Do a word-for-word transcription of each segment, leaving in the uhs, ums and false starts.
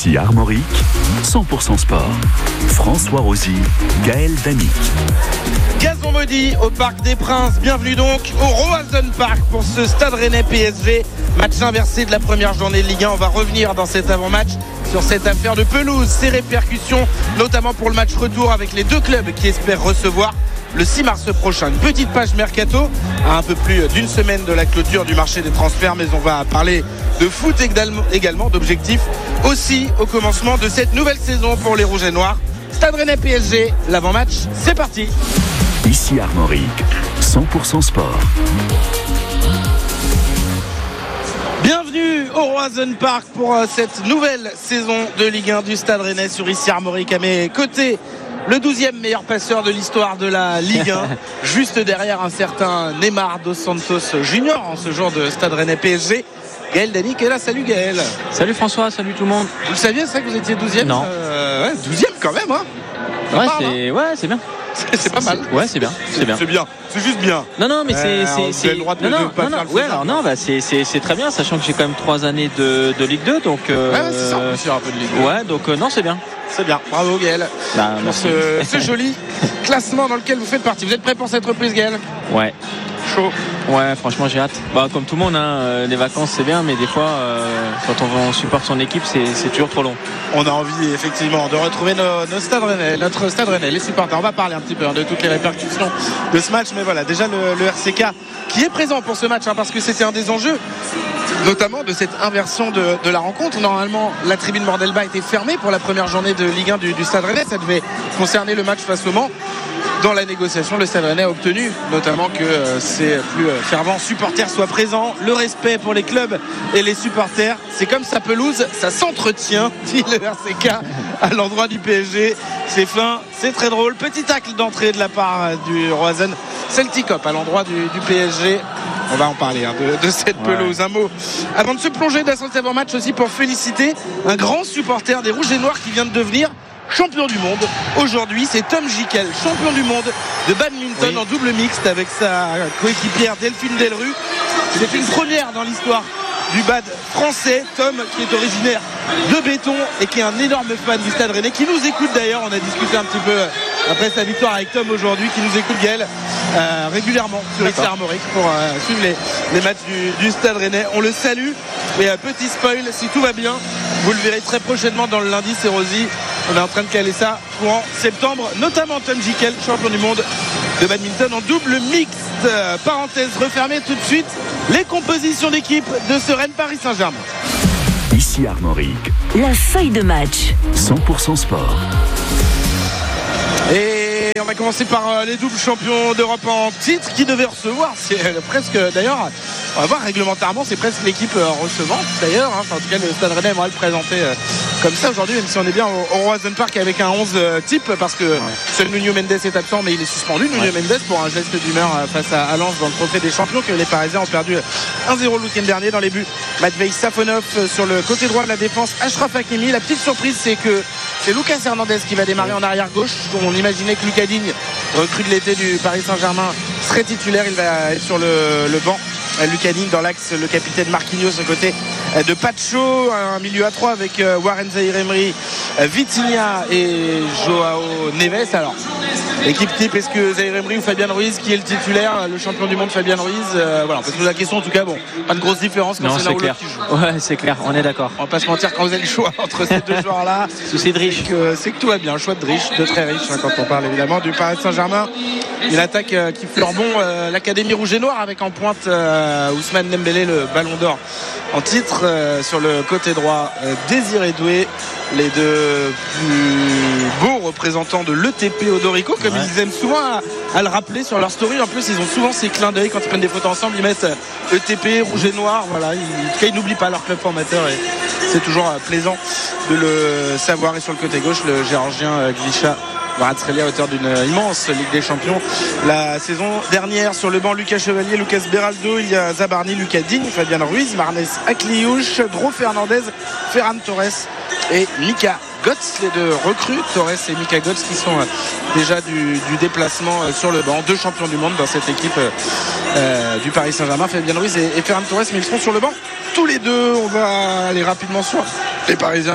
Ici Armorique, cent pour cent sport. François Rosy, Gaël Danic. Gazon maudit au Parc des Princes. Bienvenue donc au Roazhon Park pour ce Stade Rennais P S G. Match inversé de la première journée de Ligue un. On va revenir dans cet avant-match sur cette affaire de pelouse, ses répercussions, notamment pour le match retour avec les deux clubs qui espèrent recevoir le six mars prochain. Une petite page mercato à un peu plus d'une semaine de la clôture du marché des transferts, mais on va parler de foot également, d'objectifs aussi au commencement de cette nouvelle saison pour les Rouges et Noirs. Stade Rennais P S G, l'avant-match, c'est parti. Ici Armorique, cent pour cent sport. Bienvenue au Roazhon Park pour cette nouvelle saison de Ligue un du Stade Rennais sur Ici Armorique. À mes côtés, le douzième meilleur passeur de l'histoire de la Ligue un, juste derrière un certain Neymar dos Santos Junior en ce jour de Stade Rennais P S G. Gaël Danic est là, salut Gaël. Salut François, salut tout le monde. Vous le saviez, c'est ça que vous étiez douzième? Non. euh, ouais, douzième quand même, hein. Ouais, parle, c'est... ouais, c'est bien. C'est, c'est pas mal. C'est... Ouais, c'est bien. C'est bien. C'est bien. C'est juste bien. Non, non, mais c'est. Euh, c'est, vous c'est... avez le droit de, non, non, de pas non, faire non. le Ouais, faisable. alors non, bah, c'est, c'est, c'est très bien, sachant que j'ai quand même trois années de, de Ligue deux. Donc, euh... Ouais, ouais, c'est ça, en plus, il y aura un peu de Ligue deux. Ouais, donc euh, non, c'est bien. C'est bien. Bravo Gaël. Bah, pour merci. ce, ce joli classement dans lequel vous faites partie. Vous êtes prêts pour cette reprise, Gaël? Ouais. Chaud. Ouais, franchement, j'ai hâte. Bah, comme tout le monde, hein, les vacances, c'est bien, mais des fois, euh, quand on, on supporte son équipe, c'est, c'est toujours trop long. On a envie, effectivement, de retrouver nos, nos stades Rennais, notre Stade Rennais, les supporters. On va parler un petit peu hein, de toutes les répercussions de ce match. Mais voilà, déjà le, le R C K qui est présent pour ce match, hein, parce que c'était un des enjeux, notamment de cette inversion de, de la rencontre. Normalement, la tribune Bordelba était fermée pour la première journée de Ligue un du, du Stade Rennais. Ça devait concerner le match face au Mans. Dans la négociation, le Stade Rennais a obtenu notamment que euh, ses plus euh, fervents supporters soient présents. Le respect pour les clubs et les supporters, c'est comme sa pelouse, ça s'entretient, dit le R C K à l'endroit du P S G. C'est fin, c'est très drôle. Petit tacle d'entrée de la part euh, du Roazhon Celtic Hop à l'endroit du, du P S G. On va en parler hein, de, de cette pelouse. Ouais. Un mot avant de se plonger dans cet avant-match aussi pour féliciter un grand supporter des Rouges et Noirs qui vient de devenir champion du monde. Aujourd'hui, c'est Tom Gickel, champion du monde de badminton oui. en double mixte avec sa coéquipière Delphine Delru. C'est une première dans l'histoire du bad français. Tom, qui est originaire de Béton et qui est un énorme fan du Stade Rennais, qui nous écoute d'ailleurs. On a discuté un petit peu après sa victoire avec Tom aujourd'hui, qui nous écoute, Gaël, euh, régulièrement sur Ici Armorique pour euh, suivre les, les matchs du, du Stade Rennais. On le salue. Et un petit spoil, si tout va bien, vous le verrez très prochainement dans le lundi, c'est Rosy. On est en train de caler ça pour en septembre, notamment Tom Gickel, champion du monde de badminton en double mixte. Euh, parenthèse refermée, tout de suite, les compositions d'équipe de ce Rennes Paris Saint-Germain. Ici Armorique, la feuille de match. cent pour cent sport. Et on va commencer par les doubles champions d'Europe en titre qui devaient recevoir. C'est presque, d'ailleurs, on va voir réglementairement, c'est presque l'équipe recevante d'ailleurs. Hein. Enfin, en tout cas, le Stade Rennais va le présenter comme ça aujourd'hui, même si on est bien au, au Roazhon Park avec un onze type, parce que ouais. seul Nuno Mendes est absent, mais il est suspendu. Nuno ouais. Mendes pour un geste d'humeur face à, à Lens dans le trophée des champions que les Parisiens ont perdu un zéro le week-end dernier dans les buts. Matvei Safonov sur le côté droit de la défense, Achraf Hakimi. La petite surprise, c'est que c'est Lucas Hernandez qui va démarrer en arrière gauche. On imaginait que Lucas Digne, recrue de l'été du Paris Saint-Germain, serait titulaire. Il va être sur le, le banc. Lucas Digne dans l'axe, le capitaine Marquinhos à côté de Pacho, un milieu à trois avec Warren Zaïre-Emery, Vitinha et Joao Neves. Alors, équipe type, est-ce que Zaïre-Emery ou Fabian Ruiz qui est le titulaire, le champion du monde Fabian Ruiz? euh, Voilà, on peut se poser la question. En tout cas, bon, pas de grosse différence quand non, c'est, c'est l'un ou clair. l'autre qui joue. Ouais, c'est clair, on est d'accord. On va pas se mentir, quand vous avez le choix entre ces deux joueurs-là, souci de riche. C'est que, c'est que tout va bien. Choix de riche, de très riche, hein, quand on parle évidemment du Paris Saint-Germain. Une attaque euh, qui fleure bon euh, l'Académie Rouge et Noir avec en pointe euh, Ousmane Dembélé, le ballon d'or en titre, euh, sur le côté droit euh, Désiré Doué, les deux plus beaux représentants de l'E T P Odorico, comme ouais. ils aiment souvent à, à le rappeler sur leur story. En plus, ils ont souvent ces clins d'œil quand ils prennent des photos ensemble, ils mettent E T P Rouge et Noir. Voilà, ils, en tout cas, ils n'oublient pas leur club formateur et c'est toujours euh, plaisant de le savoir. Et sur le côté gauche, le géorgien euh, Grisha Kvaratskhelia, à hauteur d'une immense Ligue des Champions la saison dernière. Sur le banc, Lucas Chevalier, Lucas Beraldo, il y a Zabarni, Lucas Digne, Fabian Ruiz, Marnes Akliouche, Dro Fernandez, Ferran Torres et Mika Götze, les deux recrues, Torres et Mika Götze, qui sont déjà du, du déplacement sur le banc. Deux champions du monde dans cette équipe euh, du Paris Saint-Germain, Fabian Ruiz et, et Ferran Torres, mais ils seront sur le banc tous les deux. On va aller rapidement sur les Parisiens. Bon,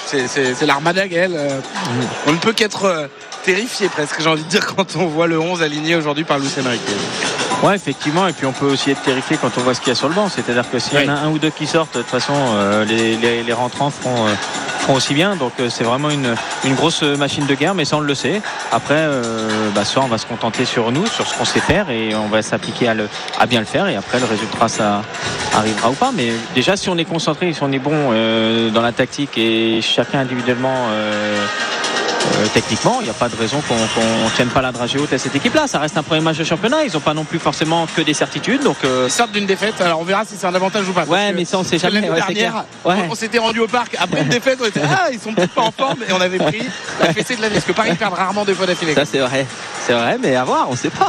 c'est, c'est, c'est l'armada Gaël. Euh, mmh. On ne peut qu'être euh, terrifié presque, j'ai envie de dire, quand on voit le onze aligné aujourd'hui par Luis Enrique. Ouais, effectivement, et puis on peut aussi être terrifié quand on voit ce qu'il y a sur le banc. C'est-à-dire que s'il y en a un ou deux qui sortent, de toute façon, euh, les, les, les rentrants feront, euh, feront aussi bien. Donc euh, c'est vraiment une, une grosse machine de guerre, mais ça on le sait. Après, euh, bah, soit on va se contenter sur nous, sur ce qu'on sait faire, et on va s'appliquer à, le, à bien le faire. Et après, le résultat, ça arrivera ou pas. Mais déjà, si on est concentré, si on est bon euh, dans la tactique et chacun individuellement. Euh, Euh, techniquement, il n'y a pas de raison qu'on ne tienne pas la dragée haute à cette équipe-là. Ça reste un premier match de championnat. Ils n'ont pas non plus forcément que des certitudes. Donc, euh... ils sortent d'une défaite. Alors on verra si c'est un avantage ou pas. Ouais, mais ça on sait jamais. L'année ouais, dernière, ouais. on, on s'était rendu au parc après une défaite. On était ah, ils sont peut-être pas en forme et on avait pris la fessée de l'année. Parce que Paris perd rarement deux fois d'affilée. Ça c'est vrai, c'est vrai, mais à voir, on ne sait pas.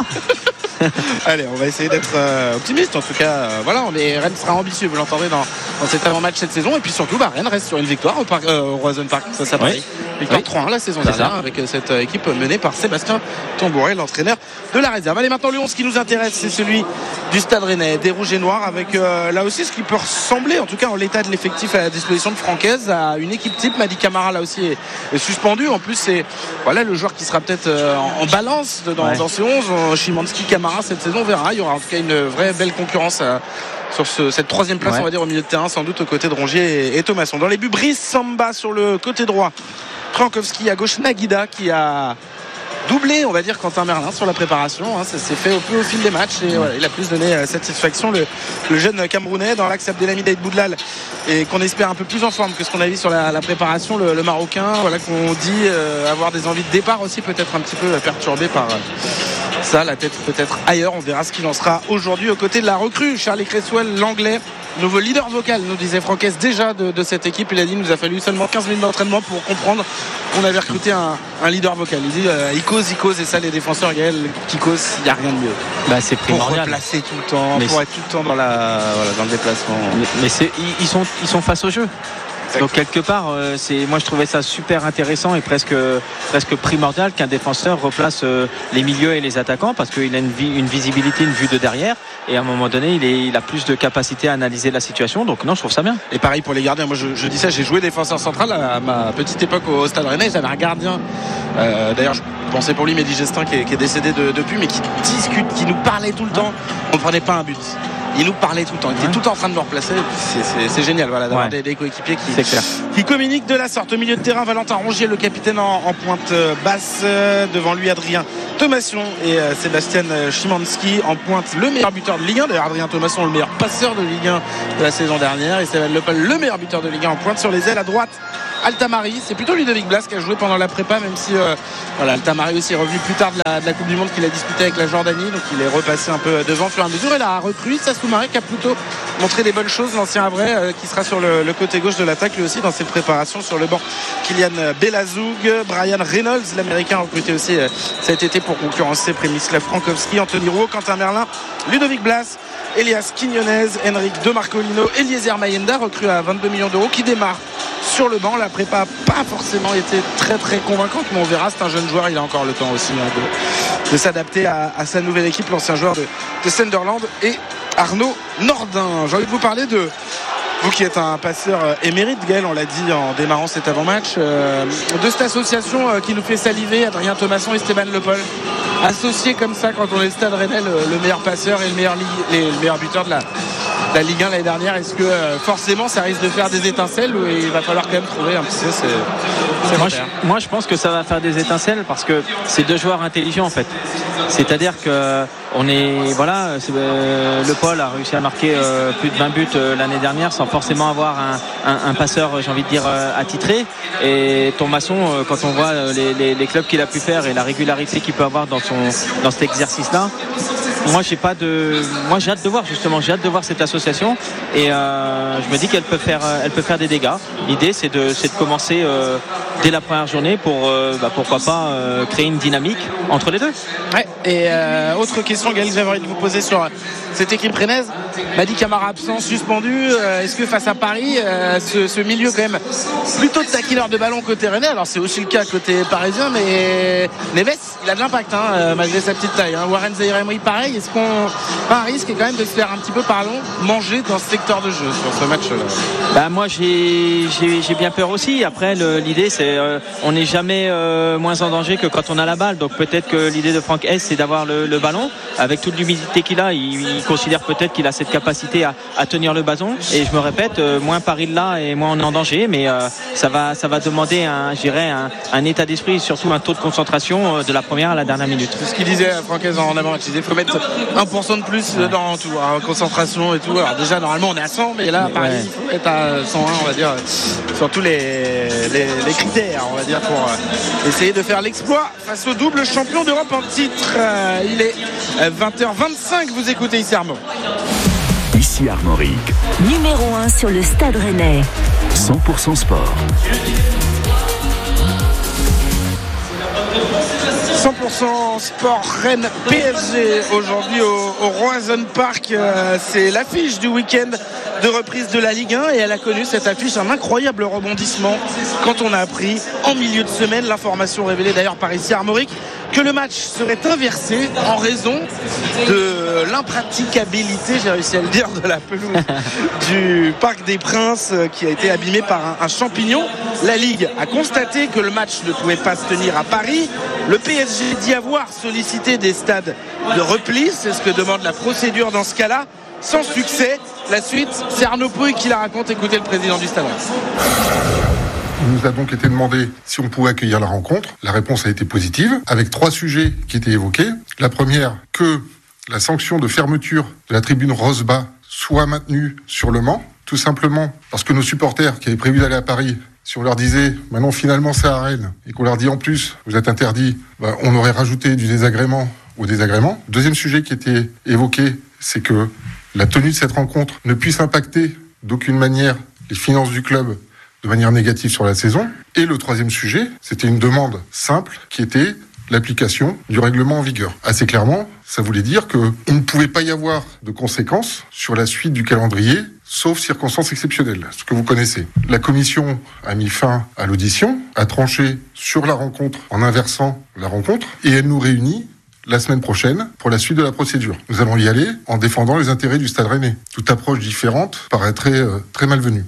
Allez, on va essayer d'être euh, optimiste. En tout cas, euh, voilà, on est, Rennes sera ambitieux. Vous l'entendez dans, dans cet avant-match cette saison. Et puis surtout, bah, Rennes reste sur une victoire au, parc, euh, au Roison Park. Ça s'appelle. Oui. Victoire oui. trois un la saison c'est dernière ça. Avec cette euh, équipe menée par Sébastien Tambouret, l'entraîneur de la réserve. Allez, maintenant le onze qui nous intéresse, c'est celui du Stade Rennais, des Rouges et Noirs, avec euh, là aussi ce qui peut ressembler, en tout cas en l'état de l'effectif à la disposition de Francaise, à une équipe type. Madi Camara là aussi est, est suspendu. En plus, c'est voilà le joueur qui sera peut-être euh, en, en balance dans, ouais. dans ces onze. Szymanski, Camara cette saison, on verra. Il y aura en tout cas une vraie belle concurrence à, sur ce, cette troisième place, ouais. on va dire au milieu de terrain, sans doute aux côtés de Rongier et, et Thomasson. Dans les buts, Brice Samba sur le côté droit. Frankowski à gauche, Naguida qui a doublé, on va dire, Quentin Merlin sur la préparation. Hein, ça s'est fait au plus au fil des matchs et voilà, il a plus donné satisfaction, le, le jeune Camerounais. Dans l'axe, Abdelhamid Aïd Boudlal, et qu'on espère un peu plus en forme que ce qu'on a vu sur la, la préparation, le, le Marocain, voilà, qu'on dit euh, avoir des envies de départ aussi, peut-être un petit peu perturbé par euh, ça, la tête peut-être ailleurs. On verra ce qu'il en sera aujourd'hui aux côtés de la recrue Charlie Cresswell, l'anglais, nouveau leader vocal, nous disait Francaise déjà de, de cette équipe. Il a dit il nous a fallu seulement quinze minutes d'entraînement pour comprendre qu'on avait recruté un, un leader vocal. Il dit euh, il cause, il cause, et ça les défenseurs Gaël qui cause, il n'y a rien de mieux. Bah, c'est primordial. Pour replacer tout le temps, mais pour être tout le temps dans, la, voilà, dans le déplacement. Mais, mais c'est, ils, sont, ils sont face au jeu. Donc quelque part, euh, c'est, moi je trouvais ça super intéressant et presque, presque primordial qu'un défenseur replace euh, les milieux et les attaquants, parce qu'il a une, vi- une visibilité, une vue de derrière, et à un moment donné il, est, il a plus de capacité à analyser la situation. Donc non, je trouve ça bien. Et pareil pour les gardiens. Moi je, je dis ça, j'ai joué défenseur central à ma petite époque au Stade Rennais. J'avais un gardien, euh, d'ailleurs je pensais pour lui, Mehdi Gestin, qui est, qui est décédé de, depuis, mais qui discute, qui nous parlait tout le temps. On ne prenait pas un but. Il nous parlait tout le temps, il était ouais. tout le temps en train de nous replacer. C'est, c'est, c'est génial, voilà, d'avoir ouais. des, des coéquipiers qui, qui communiquent de la sorte. Au milieu de terrain, Valentin Rongier, le capitaine en, en pointe basse. Devant lui, Adrien Thomasson et euh, Sébastien Szymanski en pointe, le meilleur buteur de Ligue un. D'ailleurs, Adrien Thomasson, le meilleur passeur de Ligue un de la saison dernière. Et Stéphane Lepel, le meilleur buteur de Ligue un en pointe. Sur les ailes à droite, Altamari. C'est plutôt Ludovic Blas qui a joué pendant la prépa, même si euh, voilà, Altamari aussi est revenu plus tard de la, de la Coupe du Monde qu'il a disputé avec la Jordanie. Donc il est repassé un peu devant au fur et à mesure. Et la recrue Sassoumare qui a plutôt montré des bonnes choses, l'ancien Havrais euh, qui sera sur le, le côté gauche de l'attaque lui aussi dans ses préparations. Sur le banc, Kylian Belazoug, Brian Reynolds, l'américain recruté aussi euh, cet été pour concurrencer Przemysław Frankowski, Anthony Rouault, Quentin Merlin, Ludovic Blas, Elias Quignonez, Henrik De Marcolino, Eliezer Mayenda, recrue à vingt-deux millions d'euros, qui démarre sur le banc. La prépa n'a pas forcément été très très convaincante, mais on verra, c'est un jeune joueur, il a encore le temps aussi hein, de, de s'adapter à, à sa nouvelle équipe, l'ancien joueur de, de Sunderland et Arnaud Nordin. J'ai envie de vous parler de vous qui êtes un passeur émérite, Gaël, on l'a dit en démarrant cet avant-match, euh, de cette association euh, qui nous fait saliver, Adrien Thomasson et Stéphane Lepol. Associés comme ça quand on est le Stade Rennais, le, le meilleur passeur et le meilleur, li- les, le meilleur buteur de la, de la Ligue un l'année dernière, est-ce que euh, forcément ça risque de faire des étincelles ou il va falloir quand même trouver un petit peu c'est, c'est moi, je, moi je pense que ça va faire des étincelles parce que c'est deux joueurs intelligents en fait. C'est-à-dire que on est voilà, c'est, euh, Le Paul a réussi à marquer euh, plus de vingt buts euh, l'année dernière sans forcément avoir un, un, un passeur, j'ai envie de dire euh, attitré. Et Thomasson, euh, quand on voit euh, les, les, les clubs qu'il a pu faire et la régularité qu'il peut avoir dans son dans cet exercice-là, moi j'ai pas de, moi j'ai hâte de voir justement, j'ai hâte de voir cette association et euh, je me dis qu'elle peut faire, elle peut faire des dégâts. L'idée c'est de, c'est de commencer euh, dès la première journée pour, euh, bah, pourquoi pas euh, créer une dynamique entre les deux. Ouais. Et euh, autre question, Gaël, que j'avais envie de vous poser sur cette équipe rennaise, Madi Camara absent, suspendu. Euh, est-ce que face à Paris, euh, ce, ce milieu quand même plutôt de taquineur de ballon côté rennais, alors c'est aussi le cas côté parisien, mais Neves, il a de l'impact hein, euh, malgré sa petite taille. Hein. Warren Zaïre-Emery, pareil. Est-ce qu'on pas un risque quand même de se faire un petit peu, pardon, manger dans ce secteur de jeu sur ce match-là? Bah moi j'ai, j'ai, j'ai bien peur aussi. Après le, l'idée c'est euh, on n'est jamais euh, moins en danger que quand on a la balle. Donc peut-être que l'idée de Franck Hess c'est d'avoir le, le ballon. Avec toute l'humidité qu'il a, il, il considère peut-être qu'il a cette capacité à, à tenir le ballon. Et je me répète, euh, moins Paris là et moins on est en danger. Mais euh, ça va ça va demander un, je dirais, un, un état d'esprit, surtout un taux de concentration euh, de la première à la dernière minute. C'est ce qu'il disait Franck Hess en avant. Il disait qu'il faut mettre un pour cent de plus dans tout, hein, concentration et tout. Alors déjà normalement on est à cent, mais là Paris ouais. il faut être à cent un on va dire, sur tous les, les, les critères on va dire pour euh, essayer de faire l'exploit face au double champion d'Europe en titre. Euh, il est vingt heures vingt-cinq, vous écoutez ici Armand. Ici Armorique. Numéro un sur le Stade Rennais. cent pour cent sport. cent pour cent sport Rennes P S G aujourd'hui au, au Roazhon Park. Euh, c'est l'affiche du week-end de reprise de la Ligue un et elle a connu cette affiche un incroyable rebondissement quand on a appris en milieu de semaine, l'information révélée d'ailleurs par ici Armorique, que le match serait inversé en raison de l'impraticabilité, j'ai réussi à le dire, de la pelouse du Parc des Princes qui a été abîmée par un, un champignon. La Ligue a constaté que le match ne pouvait pas se tenir à Paris. Le P S G dit avoir sollicité des stades de repli, c'est ce que demande la procédure dans ce cas-là, sans succès. La suite, c'est Arnaud Pouille qui la raconte. Écoutez le président du Stade. Il nous a donc été demandé si on pouvait accueillir la rencontre. La réponse a été positive, avec trois sujets qui étaient évoqués. La première, que la sanction de fermeture de la tribune Rosebas soit maintenue sur le Mans, tout simplement parce que nos supporters qui avaient prévu d'aller à Paris, si on leur disait maintenant finalement c'est à Rennes et qu'on leur dit en plus vous êtes interdits, ben, on aurait rajouté du désagrément au désagrément. Deuxième sujet qui était évoqué, c'est que la tenue de cette rencontre ne puisse impacter d'aucune manière les finances du club de manière négative sur la saison. Et le troisième sujet, c'était une demande simple qui était l'application du règlement en vigueur. Assez clairement, ça voulait dire qu'il ne pouvait pas y avoir de conséquences sur la suite du calendrier, sauf circonstances exceptionnelles, ce que vous connaissez. La commission a mis fin à l'audition, a tranché sur la rencontre en inversant la rencontre, et elle nous réunit la semaine prochaine pour la suite de la procédure. Nous allons y aller en défendant les intérêts du Stade Rennais. Toute approche différente paraîtrait euh, très malvenue.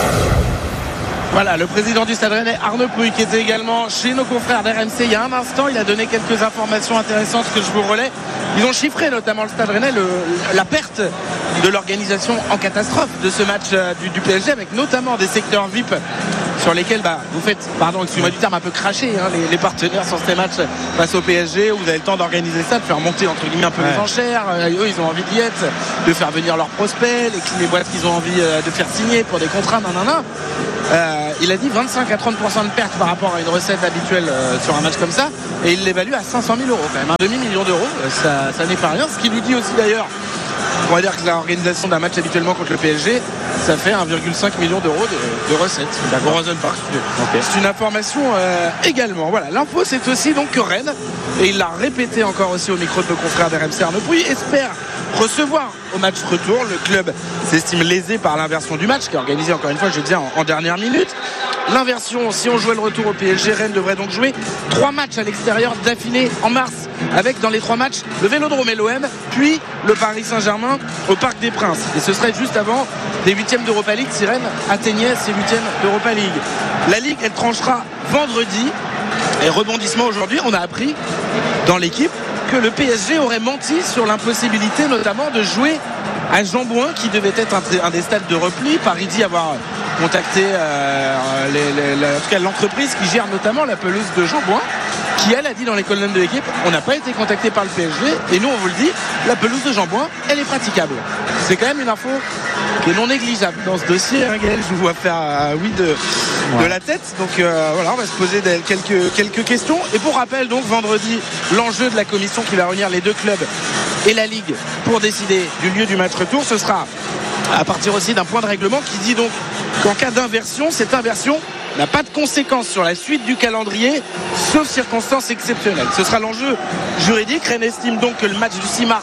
Voilà, le président du Stade Rennais, Arnaud Pouille, qui était également chez nos confrères d'R M C il y a un instant. Il a donné quelques informations intéressantes que je vous relais. Ils ont chiffré, notamment le Stade Rennais, le, la perte de l'organisation en catastrophe de ce match euh, du, du P S G, avec notamment des secteurs V I P sur lesquels bah, vous faites, pardon, excusez-moi du terme, un peu cracher hein, les, les partenaires sur ces matchs face au P S G, où vous avez le temps d'organiser ça, de faire monter entre guillemets un peu ouais. les enchères. Euh, eux, ils ont envie d'y être, de faire venir leurs prospects, les, les boîtes qu'ils ont envie euh, de faire signer pour des contrats, nanana. Euh, il a dit vingt-cinq à trente pour cent de perte par rapport à une recette habituelle euh, sur un match comme ça, et il l'évalue à cinq cent mille euros quand même, un demi-million d'euros, ça, ça n'est pas rien. Ce qui nous dit aussi d'ailleurs, on va dire que l'organisation d'un match habituellement contre le P S G, ça fait un virgule cinq million d'euros de, de recettes. D'accord. Okay. C'est une information euh, également. Voilà, l'info c'est aussi donc que Rennes, et il l'a répété encore aussi au micro de nos confrères d'R M C Arnaud Pouille, espère recevoir au match retour. Le club s'estime lésé par l'inversion du match qui est organisé encore une fois, je disais, en, en dernière minute. L'inversion, si on jouait le retour au P S G, Rennes devrait donc jouer trois matchs à l'extérieur d'affilée en mars, avec dans les trois matchs le Vélodrome et l'O M, puis le Paris Saint-Germain au Parc des Princes. Et ce serait juste avant des huitièmes d'Europa League si Rennes atteignait ces huitièmes d'Europa League. La Ligue, elle tranchera vendredi. Et rebondissement aujourd'hui, on a appris dans l'équipe que le P S G aurait menti sur l'impossibilité notamment de jouer à Jean-Bouin, qui devait être un, un des stades de repli. Paris dit avoir contacté euh, les, les, la, en tout cas, l'entreprise qui gère notamment la pelouse de Jean-Bouin, qui elle a dit dans les colonnes de l'équipe, on n'a pas été contacté par le P S G, et nous on vous le dit, la pelouse de Jean-Bouin, elle est praticable. C'est quand même une info qui est non négligeable dans ce dossier, hein, Gaël, je vous vois faire euh, oui de, ouais. de la tête. Donc euh, voilà, on va se poser des, quelques, quelques questions. Et pour rappel, donc vendredi, l'enjeu de la commission qui va réunir les deux clubs et la Ligue pour décider du lieu du match retour, ce sera à partir aussi d'un point de règlement qui dit donc qu'en cas d'inversion, cette inversion n'a pas de conséquences sur la suite du calendrier, sauf circonstances exceptionnelles. Ce sera l'enjeu juridique. Rennes estime donc que le match du six mars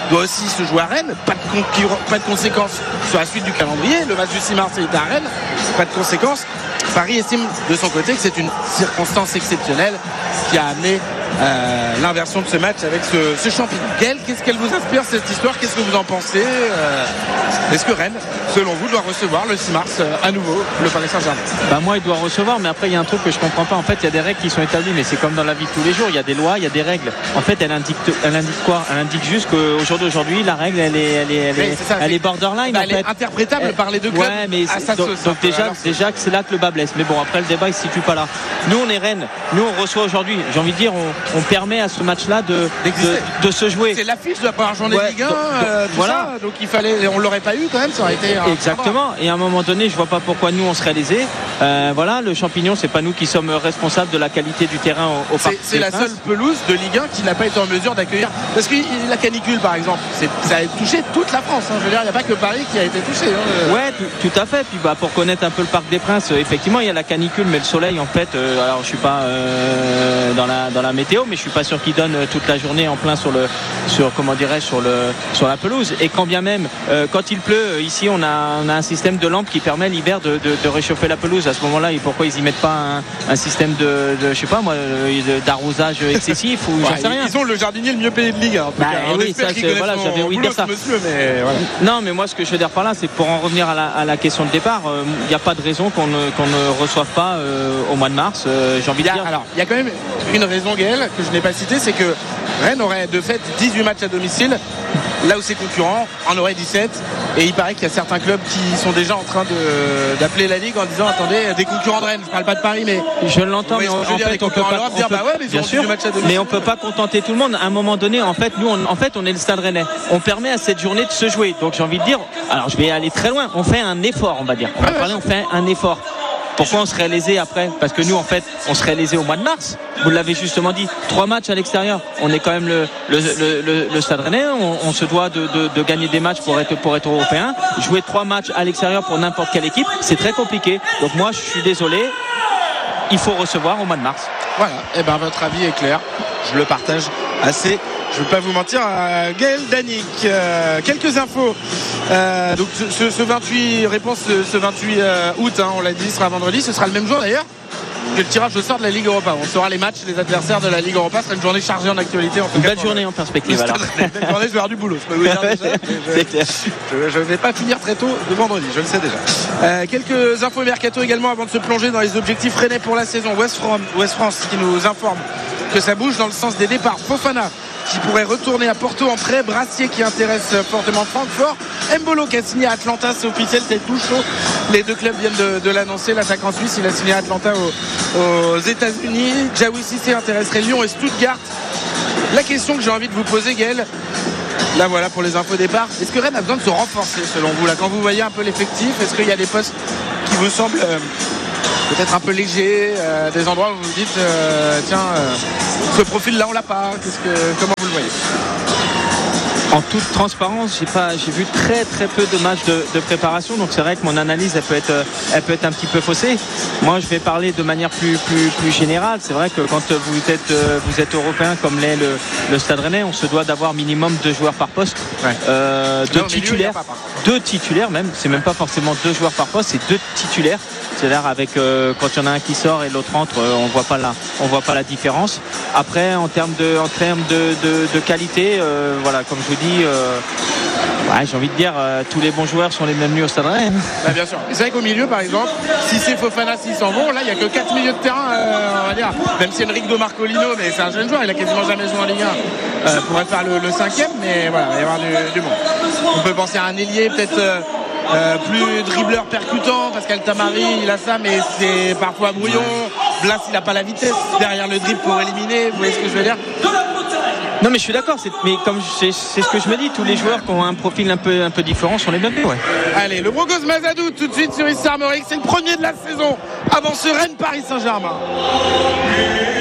doit aussi se jouer à Rennes. Pas de, con- pas de conséquences sur la suite du calendrier. Le match du six mars est à Rennes. Pas de conséquences. Paris estime de son côté que c'est une circonstance exceptionnelle qui a amené euh, l'inversion de ce match avec ce, ce champignon. Gaël, qu'est-ce qu'elle vous inspire cette histoire? Qu'est-ce que vous en pensez? euh, Est-ce que Rennes, selon vous, doit recevoir le six mars euh, à nouveau le Paris Saint-Germain? Bah moi il doit recevoir, mais après il y a un truc que je comprends pas. En fait il y a des règles qui sont établies, mais c'est comme dans la vie de tous les jours, il y a des lois, il y a des règles. En fait elle indique, elle indique quoi? Elle indique juste qu'au jour d'aujourd'hui la règle elle est, elle est, elle est, ça, elle est borderline. Bah, en elle fait. est interprétable elle, par les deux clubs. Ouais, mais à sa donc, sauce, donc déjà, alors, déjà que c'est là que le bas blesse. Mais bon après le débat il se situe pas là. Nous on est Rennes, nous on reçoit aujourd'hui. J'ai envie de dire on, on permet à ce match-là de, de, de se jouer. C'est l'affiche de la première journée ouais, de Ligue un, donc, euh, tout voilà. ça. Donc il fallait, on l'aurait pas eu quand même, ça aurait été. Un Exactement. Et à un moment donné, je vois pas pourquoi nous on serait lésés. Euh, voilà, le champignon, c'est pas nous qui sommes responsables de la qualité du terrain au, au Parc C'est, c'est la seule pelouse de Ligue un qui n'a pas été en mesure d'accueillir. Parce que la canicule, par exemple, c'est, ça a touché toute la France. Hein. Je veux dire, il n'y a pas que Paris qui a été touché. Hein. Ouais, tout, tout à fait. Puis bah pour connaître un peu le Parc des Princes, euh, effectivement, il y a la canicule, mais le soleil, en fait, euh, alors je suis pas euh, dans la dans la météo, mais je suis pas sûr qu'il donne euh, toute la journée en plein sur le sur comment dirais sur le sur la pelouse. Et quand bien même, euh, quand il pleut, ici, on a on a un système de lampe qui permet l'hiver de, de, de réchauffer la pelouse. À ce moment-là, et pourquoi ils y mettent pas un, un système de, de je sais pas moi d'arrosage excessif ou ouais, j'en sais rien. Ils ont le jardinier le mieux payé de Ligue un. En tout bah, cas. Oui, ça, c'est, voilà, j'avais envie de dire ça. Monsieur, mais voilà. Non, mais moi, ce que je veux dire par là, c'est que pour en revenir à la, à la question de départ, il euh, n'y a pas de raison qu'on ne, qu'on ne reçoive pas euh, au mois de mars. Euh, j'ai envie de dire. Alors, il y a quand même une raison, Gaël, que je n'ai pas citée, c'est que Rennes aurait de fait dix-huit matchs à domicile, là où ses concurrents en auraient dix-sept. Et il paraît qu'il y a certains clubs qui sont déjà en train de, d'appeler la Ligue en disant attendez, des concurrents de Rennes, je parle pas de Paris, mais je l'entends, mais on, en dire, fait, on peut pas, on dire, peut, bah ouais, mais, bien sûr, mais on peut pas contenter tout le monde. À un moment donné, en fait, nous, on, en fait, on est le Stade Rennais. On permet à cette journée de se jouer. Donc, j'ai envie de dire, alors, je vais aller très loin. On fait un effort, on va dire. On va parler, on fait un effort. Pourquoi on serait lésé après? Parce que nous, en fait, on serait lésé au mois de mars. Vous l'avez justement dit. Trois matchs à l'extérieur. On est quand même le, le, le, le, le Stade Rennais. On, on se doit de, de, de gagner des matchs pour être, pour être européen. Jouer trois matchs à l'extérieur pour n'importe quelle équipe, c'est très compliqué. Donc moi, je suis désolé. Il faut recevoir au mois de mars. Voilà. Eh ben, votre avis est clair. Je le partage assez. Je ne veux pas vous mentir, euh, Gaël Danic, euh, quelques infos. Euh, donc ce, ce vingt-huit, réponse ce, ce vingt-huit euh, août, hein, on l'a dit, sera vendredi. Ce sera le même jour d'ailleurs que le tirage au sort de la Ligue Europa. On saura les matchs, les adversaires de la Ligue Europa. Ce sera une journée chargée en actualité. En tout une cas, belle journée en perspective. Alors. Une belle journée, je vais avoir du boulot. Je peux vous dire déjà. Je ne vais pas finir très tôt de vendredi, je le sais déjà. Euh, quelques infos mercato également avant de se plonger dans les objectifs rennais pour la saison. West France, West France qui nous informe que ça bouge dans le sens des départs. Fofana qui pourrait retourner à Porto en prêt, Brassier qui intéresse fortement Francfort, Mbolo qui a signé à Atlanta, c'est officiel, c'est tout chaud. Les deux clubs viennent de, de l'annoncer. L'attaquant suisse, il a signé à Atlanta aux, aux États-Unis. Jaoui Cissé intéresserait Lyon et Stuttgart. La question que j'ai envie de vous poser, Gaël, là voilà pour les infos départ. Est-ce que Rennes a besoin de se renforcer selon vous là, quand vous voyez un peu l'effectif? Est-ce qu'il y a des postes qui vous semblent euh, peut-être un peu légers, euh, des endroits où vous vous dites euh, tiens, euh, ce profil-là on l'a pas. Qu'est-ce que, comment vous le voyez? En toute transparence, j'ai pas, j'ai vu très très peu de matchs de, de préparation, donc c'est vrai que mon analyse elle peut être, elle peut être un petit peu faussée. Moi, je vais parler de manière plus plus plus générale. C'est vrai que quand vous êtes vous êtes européen comme l'est le, le Stade Rennais, on se doit d'avoir minimum deux joueurs par poste, ouais. euh, deux là, titulaires, milieu, pas, deux titulaires même. C'est même pas forcément deux joueurs par poste, c'est deux titulaires. C'est-à-dire avec euh, quand il y en a un qui sort et l'autre entre, euh, on voit pas la, on voit pas la différence. Après, en termes de, en termes de, de, de qualité, euh, voilà, comme je vous dis, euh, ouais, j'ai envie de dire, euh, tous les bons joueurs sont les bienvenus au Stade Rennais. Bah, bien sûr. C'est vrai qu'au milieu, par exemple, si c'est Fofana, s'ils s'en vont, là, il y a que quatre milieux de terrain, euh, on va dire. Même si Enrico Marcolino, mais c'est un jeune joueur, il a quasiment jamais joué en Ligue un, euh, pourrait faire le, le cinquième, mais voilà, il va y avoir du, du bon. On peut penser à un ailier, peut-être. Euh, Euh, plus dribbleur percutant, Pascal Tamari il a ça, mais c'est parfois brouillon. Blas il n'a pas la vitesse derrière le dribble pour éliminer, vous voyez ce que je veux dire? Non mais je suis d'accord, c'est, mais comme c'est, c'est ce que je me dis, tous les joueurs qui ont un profil un peu, un peu différent sont les bienvenus. Ouais. Allez, le Brogos Mazadou tout de suite sur Issa Armorique, c'est le premier de la saison avant ce Rennes Paris Saint-Germain.